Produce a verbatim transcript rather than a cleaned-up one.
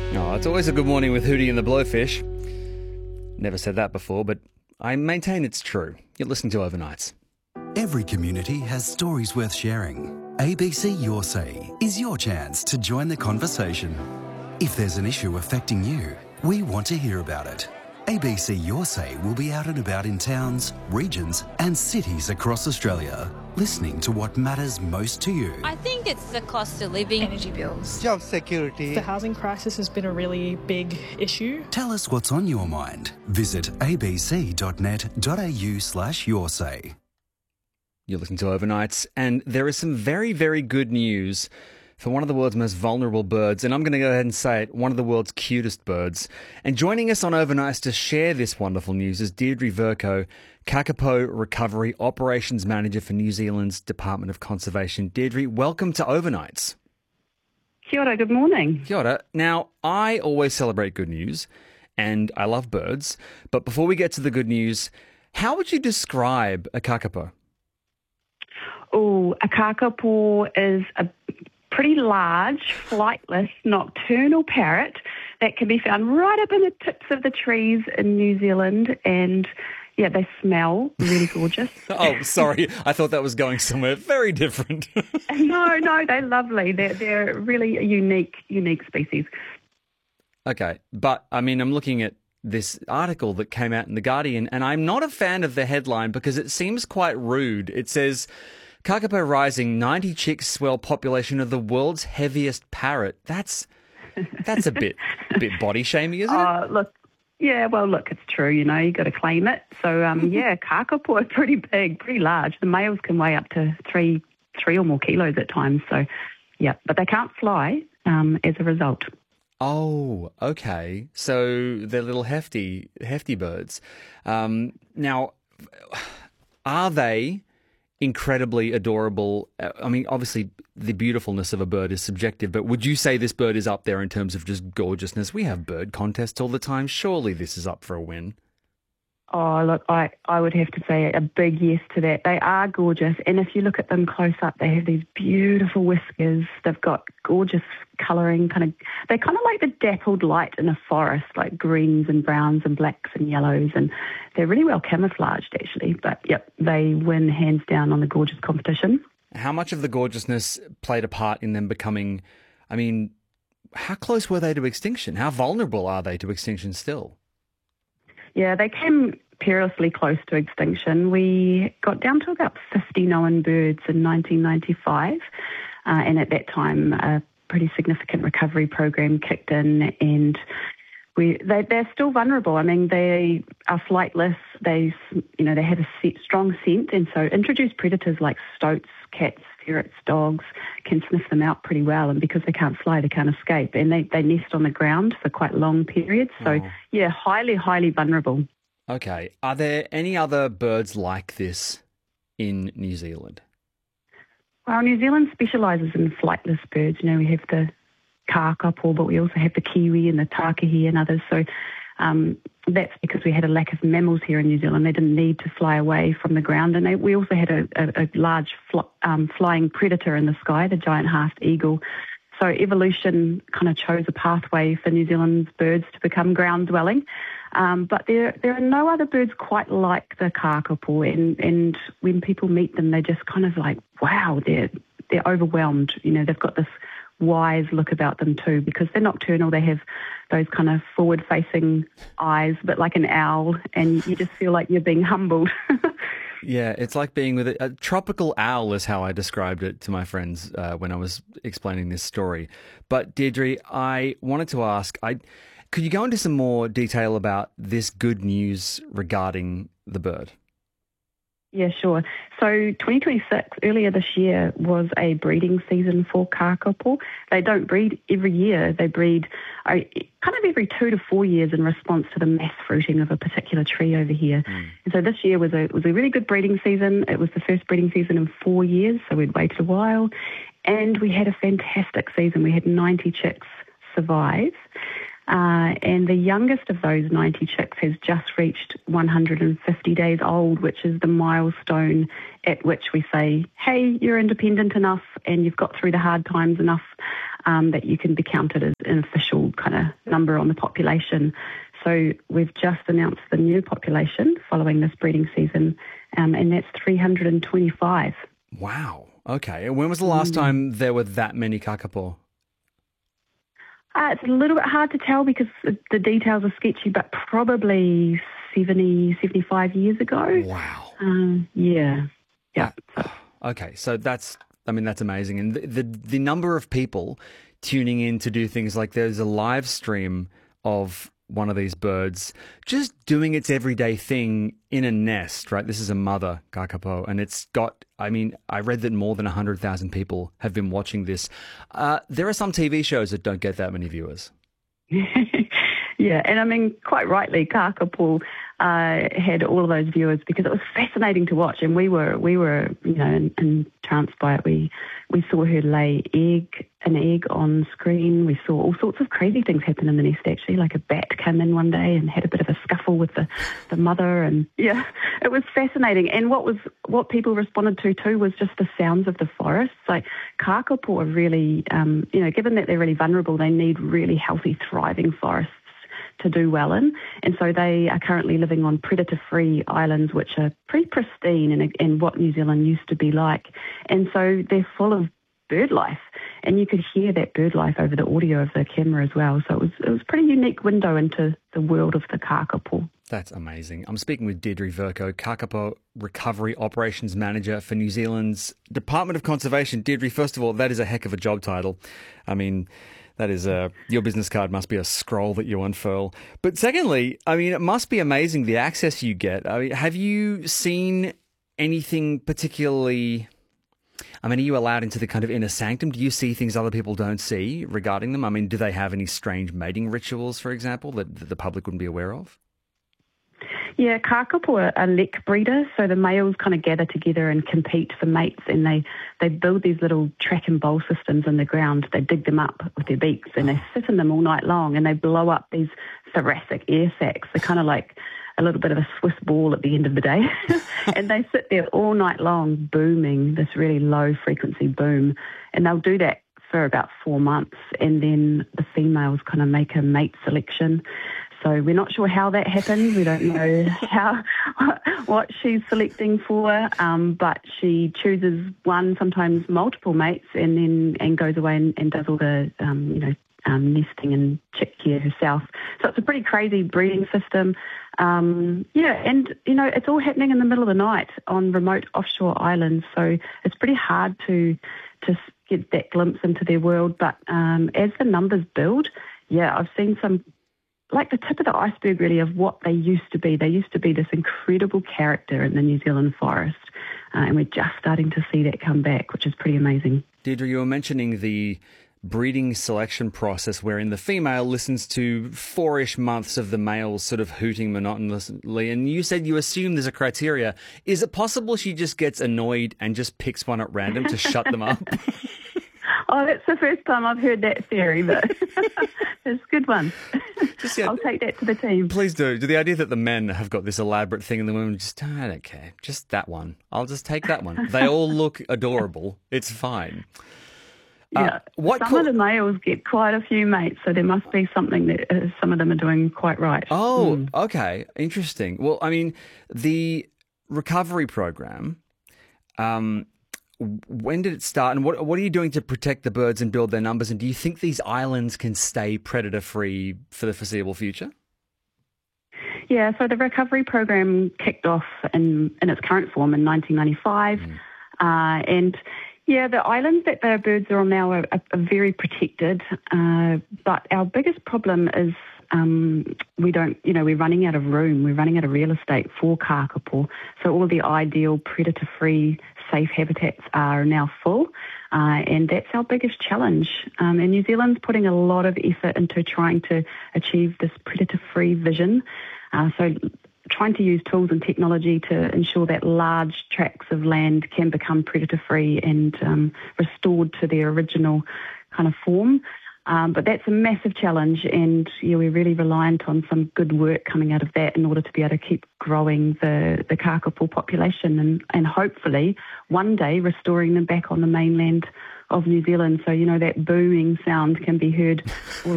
Oh, it's always a good morning with Hootie and the Blowfish. Never said that before, but I maintain it's true. You're listening to Overnights. Every community has stories worth sharing. A B C Your Say is your chance to join the conversation. If there's an issue affecting you, we want to hear about it. A B C Your Say will be out and about in towns, regions and cities across Australia, listening to what matters most to you. I think it's the cost of living. Energy bills. Job security. The housing crisis has been a really big issue. Tell us what's on your mind. Visit abc.net.au slash your say. You're listening to Overnights, and there is some very, very good news for one of the world's most vulnerable birds, and I'm going to go ahead and say it, one of the world's cutest birds. And joining us on Overnights to share this wonderful news is Deirdre Vercoe, Kakapo Recovery Operations Manager for New Zealand's Department of Conservation. Deirdre, welcome to Overnights. Kia ora, good morning. Kia ora. Now, I always celebrate good news, and I love birds, but before we get to the good news, how would you describe a kakapo? Oh, a kakapo is a pretty large, flightless, nocturnal parrot that can be found right up in the tips of the trees in New Zealand, and yeah, they smell really gorgeous. Oh, sorry. I thought that was going somewhere very different. no, no, they're lovely. They're, they're really a unique, unique species. Okay, but I mean, I'm looking at this article that came out in The Guardian, and I'm not a fan of the headline because it seems quite rude. It says, Kakapo rising, ninety chicks swell population of the world's heaviest parrot. That's that's a bit a bit body shaming, isn't it? Uh, look, yeah, well, look, it's true. You know, you got to claim it. So, um, yeah, kakapo are pretty big, pretty large. The males can weigh up to three three or more kilos at times. So, yeah, but they can't fly um, as a result. Oh, okay. So they're little hefty hefty birds. Um, now, are they incredibly adorable? I mean, obviously the beautifulness of a bird is subjective, but would you say this bird is up there in terms of just gorgeousness? We have bird contests all the time. Surely this is up for a win. Oh, look, I, I would have to say a big yes to that. They are gorgeous, and if you look at them close up, they have these beautiful whiskers. They've got gorgeous colouring, kind of. They're kind of like the dappled light in a forest, like greens and browns and blacks and yellows, and they're really well camouflaged, actually. But, yep, they win hands down on the gorgeous competition. How much of the gorgeousness played a part in them becoming, I mean, how close were they to extinction? How vulnerable are they to extinction still? Yeah, they came perilously close to extinction. We got down to about fifty known birds in nineteen ninety-five, uh, and at that time a pretty significant recovery program kicked in, and we they, they're still vulnerable. I mean, they are flightless. They, you know, they have a set, strong scent, and so introduced predators like stoats, cats, ferrets, dogs can sniff them out pretty well, and because they can't fly, they can't escape, and they, they nest on the ground for quite long periods. So, oh. yeah, highly, highly vulnerable. Okay. Are there any other birds like this in New Zealand? Well, New Zealand specialises in flightless birds. You know, we have the kakapo, but we also have the kiwi and the takahi and others. So um, that's because we had a lack of mammals here in New Zealand. They didn't need to fly away from the ground. And they, we also had a, a, a large fl- um, flying predator in the sky, the giant half eagle. So evolution kind of chose a pathway for New Zealand's birds to become ground-dwelling. Um, but there there are no other birds quite like the kakapo, and, and when people meet them, they're just kind of like, wow, they're they're overwhelmed. You know, they've got this wise look about them too, because they're nocturnal. They have those kind of forward-facing eyes, but like an owl, and you just feel like you're being humbled. Yeah, it's like being with a, a tropical owl is how I described it to my friends uh, when I was explaining this story. But Deirdre, I wanted to ask, I could you go into some more detail about this good news regarding the bird? Yeah, sure. So twenty twenty-six, earlier this year, was a breeding season for kakapo. They don't breed every year. They breed uh, kind of every two to four years in response to the mass fruiting of a particular tree over here. Mm. And so this year was a was a really good breeding season. It was the first breeding season in four years, so we'd waited a while. And we had a fantastic season. We had ninety chicks survive. Uh, and the youngest of those ninety chicks has just reached one hundred fifty days old, which is the milestone at which we say, hey, you're independent enough and you've got through the hard times enough um, that you can be counted as an official kind of number on the population. So we've just announced the new population following this breeding season, um, and that's three hundred twenty-five. Wow. Okay. And when was the last Mm. time there were that many kakapo? Uh, it's a little bit hard to tell because the, the details are sketchy, but probably seventy, seventy-five years ago. Wow. Um, yeah. Yeah. So, Okay. So that's, I mean, that's amazing. And the, the, the number of people tuning in to do things like there's a live stream of one of these birds just doing its everyday thing in a nest, right? This is a mother kakapo, and it's got, I mean, I read that more than one hundred thousand people have been watching this. Uh, there are some T V shows that don't get that many viewers. yeah, and I mean, quite rightly, Kakapo uh, had all of those viewers because it was fascinating to watch, and we were we were you know entranced by it. We we saw her lay egg an egg on screen. We saw all sorts of crazy things happen in the nest. Actually, like a bat came in one day and had a bit of a scuffle with the, the mother, and yeah, it was fascinating. And what was what people responded to too was just the sounds of the forest. Like Kakapo are really, um, you know, given that they're really vulnerable, they need really healthy, thriving forests to do well in. And so they are currently living on predator-free islands, which are pretty pristine and, and what New Zealand used to be like. And so they're full of bird life. And you could hear that bird life over the audio of the camera as well. So it was it was a pretty unique window into the world of the kakapo. That's amazing. I'm speaking with Deirdre Vercoe, Kakapo Recovery Operations Manager for New Zealand's Department of Conservation. Deirdre, first of all, that is a heck of a job title. I mean, that is a, your business card must be a scroll that you unfurl. But secondly, I mean, it must be amazing the access you get. I mean, have you seen anything particularly... I mean, are you allowed into the kind of inner sanctum? Do you see things other people don't see regarding them? I mean, do they have any strange mating rituals, for example, that, that the public wouldn't be aware of? Yeah, kakapo are, are lek breeders, so the males kind of gather together and compete for mates, and they, they build these little track and bowl systems in the ground. They dig them up with their beaks, and they sit in them all night long, and they blow up these thoracic air sacs. They're kind of like a little bit of a Swiss ball at the end of the day. And they sit there all night long booming, this really low frequency boom. And they'll do that for about four months. And then the females kind of make a mate selection. So we're not sure how that happens. We don't know how what she's selecting for, um, but she chooses one, sometimes multiple mates, and then and goes away and, and does all the um, you know um, nesting and chick care herself. So it's a pretty crazy breeding system. Um, yeah, and you know it's all happening in the middle of the night on remote offshore islands. So it's pretty hard to to get that glimpse into their world. But um, as the numbers build, yeah, I've seen some. Like the tip of the iceberg, really, of what they used to be. They used to be this incredible character in the New Zealand forest, uh, and we're just starting to see that come back, which is pretty amazing. Deirdre, you were mentioning the breeding selection process wherein the female listens to four-ish months of the males sort of hooting monotonously, and you said you assume there's a criteria. Is it possible she just gets annoyed and just picks one at random to shut them up? Oh, that's the first time I've heard that theory, but it's a good one. Just, yeah, I'll take that to the team. Please do. The idea that the men have got this elaborate thing and the women just, oh, I don't care. Just that one. I'll just take that one. They all look adorable. It's fine. Yeah, uh, what some co- of the males get quite a few mates, so there must be something that uh, some of them are doing quite right. Oh, mm. okay. Interesting. Well, I mean, the recovery program, um, when did it start, and what what are you doing to protect the birds and build their numbers? And do you think these islands can stay predator-free for the foreseeable future? Yeah, so the recovery program kicked off in, in its current form in nineteen ninety-five. Mm. Uh, and, yeah, the islands that the birds are on now are, are, are very protected. Uh, but our biggest problem is um, we don't, you know, we're running out of room. We're running out of real estate for kakapo. So all the ideal predator-free safe habitats are now full, uh, and that's our biggest challenge. Um, and New Zealand's putting a lot of effort into trying to achieve this predator-free vision. Uh, so trying to use tools and technology to ensure that large tracts of land can become predator-free and um, restored to their original kind of form. Um, but that's a massive challenge, and yeah, we're really reliant on some good work coming out of that in order to be able to keep growing the, the kakapo population and, and hopefully one day restoring them back on the mainland of New Zealand. So, you know, that booming sound can be heard all